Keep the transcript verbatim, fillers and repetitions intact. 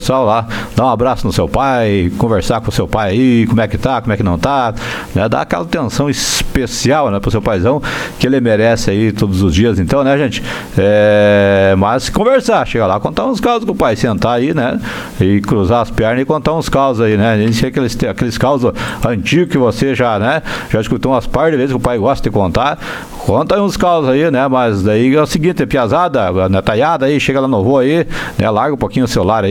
Pessoal lá, dar um abraço no seu pai, conversar com o seu pai aí, como é que tá, como é que não tá, né? Dar aquela atenção especial, né, pro seu paizão, que ele merece aí todos os dias, então, né, gente? É, mas conversar, chega lá, contar uns causos com o pai, sentar aí, né, e cruzar as pernas e contar uns causos aí, né? A gente tem aqueles, aqueles causos antigos que você já, né, já escutou umas par de vezes que o pai gosta de contar, conta aí uns causos aí, né, mas daí é o seguinte, é piazada, né, talhada aí, chega lá no vô aí, né, larga um pouquinho o celular aí,